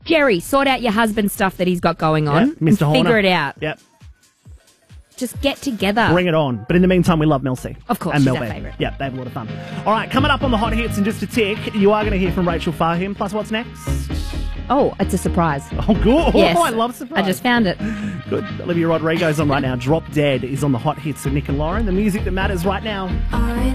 Jerry, sort out your husband's stuff that he's got going on. Yep, Mr. Horner. Figure it out. Yep. Just get together. Bring it on. But in the meantime, we love Mel C. Of course, and she's Mel our B. favourite. Yep, they have a lot of fun. All right, coming up on the Hot Hits in just a tick, you are going to hear from Rachel Fahim. Plus, what's next? Oh, it's a surprise. Oh, good. Yes. Oh, I love surprise. I just found it. Good. Olivia Rodrigo's on right now. Drop Dead is on the Hot Hits with Nick and Lauren. The music that matters right now.